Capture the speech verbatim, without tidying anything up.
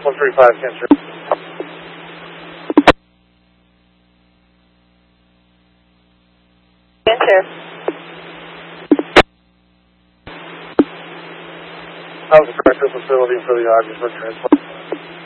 one three five, cancer. Cancer. How's the corrective facility for the Ogdensburg transport?